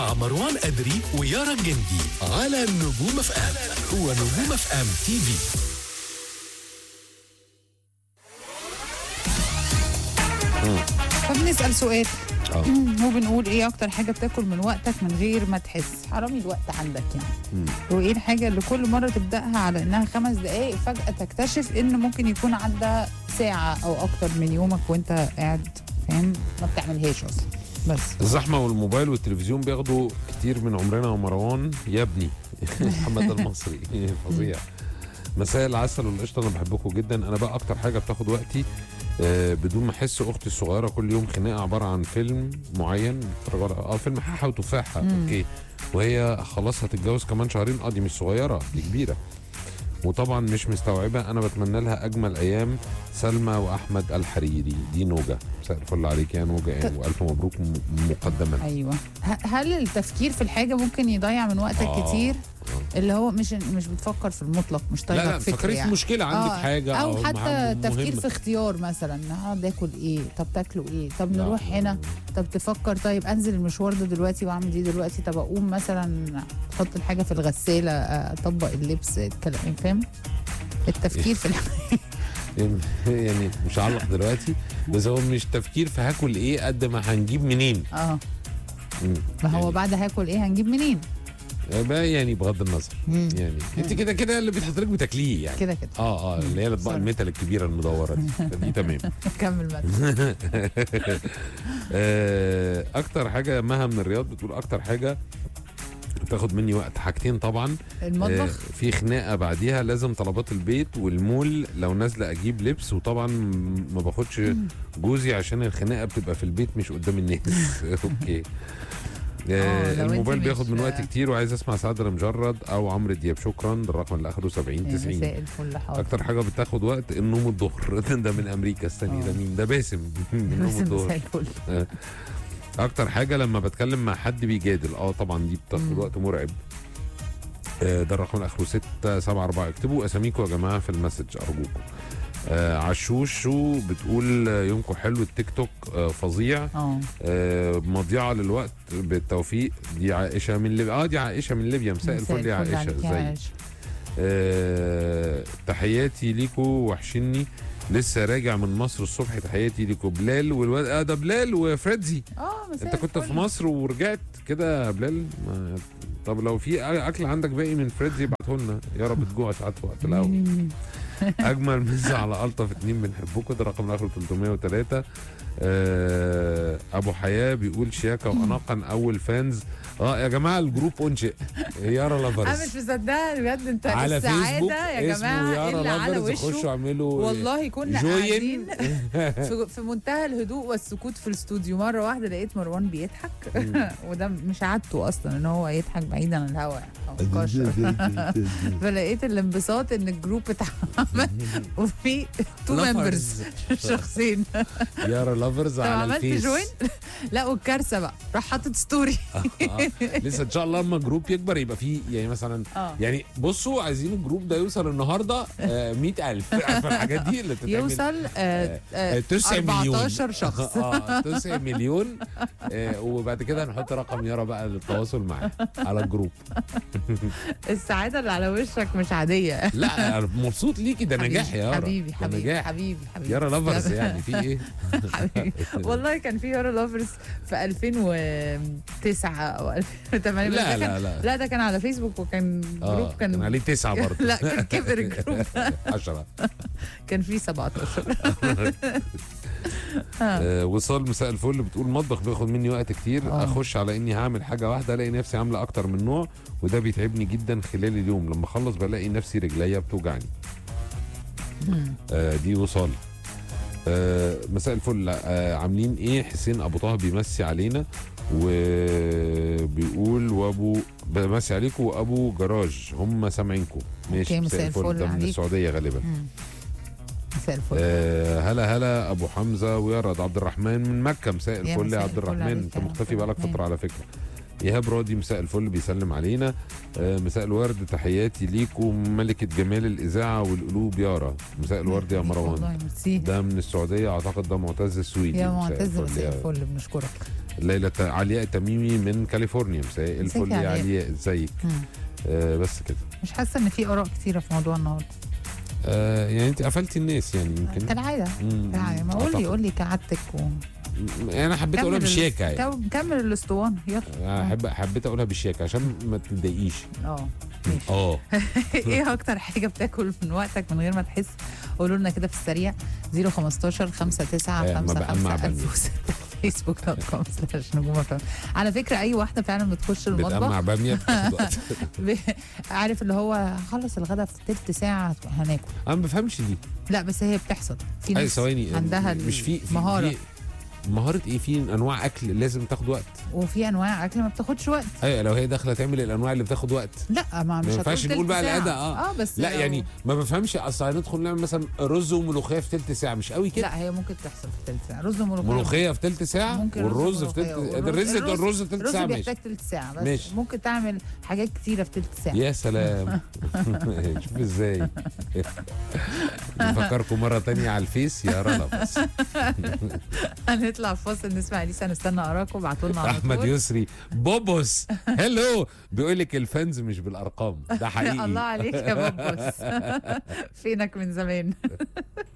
مع مروان أدري ويارا الجندي على نجوم اف ام ونجوم اف ام تي في. فبنسأل سؤال وبنقول ايه اكتر حاجة بتاكل من وقتك من غير ما تحس؟ حرامي الوقت عندك يعني. وايه الحاجة اللي كل مرة تبدأها على انها 5 دقايق فجأة تكتشف ان ممكن يكون عدى ساعة او اكتر من يومك وانت قاعد فاهم ما بتعملهاش اصلا. بس الزحمه والموبايل والتلفزيون بياخدوا كتير من عمرنا ومروان يا ابني. محمد المصري فظيع. مساء العسل والقشطه، انا بحبكم جدا. انا بقى اكتر حاجه بتاخد وقتي بدون ما احس اختي الصغيره كل يوم خناقه عباره عن فيلم معين بتفرج على فيلم حاحه وتفاحه. اوكي، وهي خلاص هتتجوز كمان شهرين. دي مش صغيره، دي كبيره وطبعا مش مستوعبه. انا بتمنى لها اجمل ايام. سلمى واحمد الحريري. دي نوجه. مساء الفل عليك يا نوجه والف مبروك مقدما. ايوه. هل التفكير في الحاجه ممكن يضيع من وقتك كتير؟ اللي هو مش بتفكر في المطلق، مش طايقك لا فكر فكرت يعني. في مشكله عندك حاجه او حتى تفكير مهم. في اختيار مثلا هقعد اكل ايه، طب تاكلوا ايه، طب نروح هنا، طب تفكر طيب انزل المشوار ده دلوقتي واعمل دي دلوقتي، طب اقوم مثلا احط الحاجه في الغساله اطبق اللبس الكلام، فاهم؟ التفكير في يعني مش هعلق دلوقتي، بس هو مش تفكير في هاكل ايه قد ما هنجيب منين. ما هو بعد هاكل ايه هنجيب منين يعني بغض النظر يعني انت كده كده اللي بيتحط لك بتاكليه يعني كده اللي هي الاطباق الميتال الكبيره المدوره دي تمام. كمل مثلا. اكتر حاجه مها من الرياض بتقول اكتر حاجه بتاخد مني وقت حاجتين طبعا. المطبخ في خناقه بعديها لازم طلبات البيت والمول لو نازله اجيب لبس، وطبعا ما باخدش جوزي عشان الخناقه بتبقى في البيت مش قدام الناس. اوكي. الموبايل بياخد من وقت كتير وعايز اسمع سعد المجرد او عمرو دياب. شكرا. ده الرقم اللي اخره 7090. مساء الفل. حاضر. اكتر حاجه بتاخد وقت النوم الظهر. ده من امريكا. استني ده مين؟ ده باسم من نوم الظهر. اكتر حاجه لما بتكلم مع حد بيجادل. طبعا دي بتاخد وقت مرعب. ده الرقم اللي اخره 674. اكتبوا اساميكم يا جماعه في المسج ارجوكم. عشوشو بتقول يومكم حلو. التيك توك فظيع. مضيعه للوقت بالتوفيق. دي عائشه من ليبيا. دي عائشه من ليبيا. مساء الفل يا عائشه. ازيك؟ تحياتي ليكوا وحشني. لسه راجع من مصر الصبح. تحياتي ليكوا بلال والواد ده بلال وفريدزي. انت كنت في مصر ورجعت كده يا بلال. طب لو في اكل عندك باقي من فريدزي ابعته لنا. يا رب تجوع ساعات في وقت الاول. اجمل مسا على الطف 2 بنحبكم. ده رقم اخره 303. ابو حياه بيقول شياكه واناقا اول فانز. يا جماعه الجروب انشئ. يارا لافرز. انا مش مصدقها بجد. انت على السعاده يا جماعه اللي على وشه. خشوا اعملوا والله كنا قاعدين في منتهى الهدوء والسكوت في الاستوديو. مره واحده لقيت مروان بيضحك. وده مش عادته اصلا ان هو يضحك بعيد عن الهواء. فلقيت الانبساط ان الجروب اتعمل وفي 2 ممبرز شخصين. يارا لافرز على الفيس. عملت جوين. لا والكارثه بقى راح حاطط ستوري. لسه ان شاء الله لما الجروب يكبر يبقى فيه يعني مثلا يعني بصوا عايزين الجروب ده يوصل النهارده 100,000. عارف الحاجات دي اللي تتعمل يوصل 14 شخص. 9 مليون. وبعد كده نحط رقم يارا بقى للتواصل معاه على الجروب. السعاده اللي على وشك مش عاديه. لا مبسوط ليكي. ده نجاح يا يارا. حبيبي نجاح. حبيبي يارا لافرز يعني في ايه؟ حبيبي والله كان في يارا لافرز في 2009 او 2008. لا ده كان على فيسبوك وكان جروب كان عليه 9 برضه. لا كان كبر الجروب. 10 كان في 17. وصال مساء الفل بتقول المطبخ بياخد مني وقت كتير. اخش على اني هعمل حاجه واحده الاقي نفسي عامله اكتر من نوع وده بيتعبني جدا خلال اليوم. لما اخلص بلاقي نفسي رجليا بتوجعني. دي وصال. مساء الفل. عاملين ايه؟ حسين ابو طه بيمسي علينا وبيقول وابو بمسي عليكم وابو جراج هم سامعينكم. ماشي. مساء الفل. ده من السعوديه غالبا. مساء الفل. هلا ابو حمزه ويارا. عبد الرحمن من مكه. مساء الفل يا عبد الرحمن. انت مختفي بقالك فتره على فكره. ايهاب راضي مساء الفل بيسلم علينا. مساء الورد، تحياتي ليكم ملكه جمال الاذاعه والقلوب يارا. مساء الورد يا والله مروان. ميرسي. ده من السعوديه اعتقد، ده معتز السويدي. يا مساء معتز مساء يا الفل، بنشكرك. ليلى علياء تميمي من كاليفورنيا، مساء الفل يا يا علياء. علياء، ازيك؟ بس كده. مش حاسه ان في اراء كتيره في موضوع النهارده يعني انت قفلتي الناس يعني يمكن. كالعاده. كالعاده، ما أعتقد. قول لي كعادتك انا حبيت اقولها بشياكه يعني. كمل الاسطوانه يلا. حبيت اقولها بشياكه عشان ما تتضايقيش. ماشي. ايه اكتر حاجه بتاكل من وقتك من غير ما تحس؟ قولوا لنا كده في السريع. 015 59 55 facebook.com/نجوم FM. على فكره اي واحده فعلا بتخش المطبخ بتقمع باميه بتاخد وقت. عارف اللي هو خلص الغدا في تلت ساعه هناكل. انا ما بفهمش دي. لا بس هي بتحصل في ناس ثواني، عندها مش في مهاره. مهاره ايه؟ في انواع اكل لازم تاخد وقت، وفي انواع اكل ما بتاخدش وقت. ايوه لو هي داخله تعمل الانواع اللي بتاخد وقت. لا ما مش ما ينفعش هتقول نقول بقى تلت ساعة. الاداء بس لا يعني ما بفهمش. اصل هندخل نعمل مثلا رز وملوخيه في تلت ساعه، مش قوي كده. لا هي ممكن تحصل في تلت ساعه. رز وملوخيه ملوخيه في تلت ساعه، ممكن والرز في الرز في تلت ساعه. الرز بيحتاج تلت ساعه بس ماشي. ممكن تعمل حاجات كتيره في تلت ساعه. يا سلام. شوف ازاي. نفكركم مره تانية على الفيس يا رنا بس. هنطلع فاصل نسمع لسه، نستنى اراكم. ابعتوا لنا على احمد طول. يسري بوبوس هلو بيقول لك الفانز مش بالارقام، ده حقيقي. الله عليك يا بوبوس. فينك من زمان.